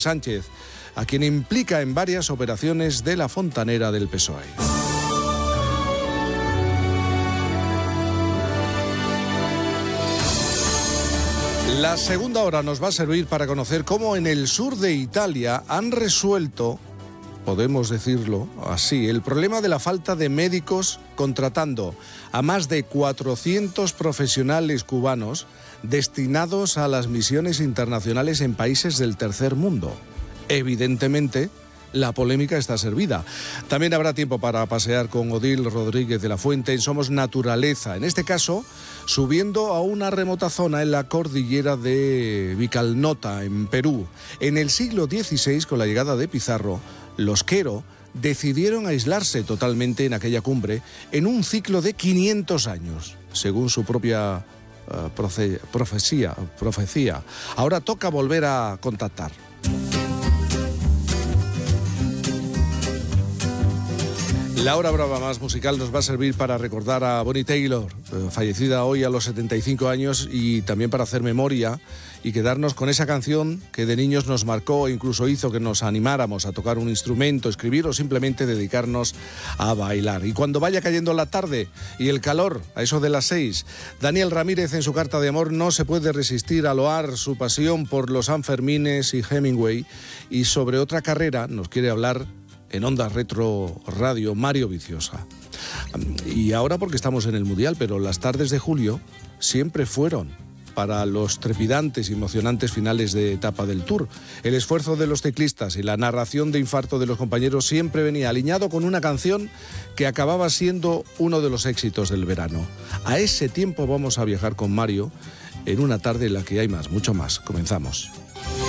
Sánchez, a quien implica en varias operaciones de la fontanera del PSOE. La segunda hora nos va a servir para conocer cómo en el sur de Italia han resuelto, podemos decirlo así, el problema de la falta de médicos, contratando a más de 400 profesionales cubanos destinados a las misiones internacionales en países del tercer mundo. Evidentemente, la polémica está servida. También habrá tiempo para pasear con Odil Rodríguez de la Fuente en Somos Naturaleza. En este caso, subiendo a una remota zona en la cordillera de Vicalnota, en Perú. En el siglo XVI, con la llegada de Pizarro, los Quero decidieron aislarse totalmente en aquella cumbre en un ciclo de 500 años, según su propia profecía. Ahora toca volver a contactar. La hora brava más musical nos va a servir para recordar a Bonnie Taylor, fallecida hoy a los 75 años, y también para hacer memoria y quedarnos con esa canción que de niños nos marcó e incluso hizo que nos animáramos a tocar un instrumento, escribir o simplemente dedicarnos a bailar. Y cuando vaya cayendo la tarde y el calor, a eso de las 6, Daniel Ramírez en su carta de amor no se puede resistir a loar su pasión por los Sanfermines y Hemingway, y sobre otra carrera nos quiere hablar en Onda Retro Radio, Mario Viciosa. Y ahora porque estamos en el Mundial, pero las tardes de julio siempre fueron para los trepidantes y emocionantes finales de etapa del Tour. El esfuerzo de los ciclistas y la narración de infarto de los compañeros siempre venía alineado con una canción que acababa siendo uno de los éxitos del verano. A ese tiempo vamos a viajar con Mario en una tarde en la que hay más, mucho más. Comenzamos.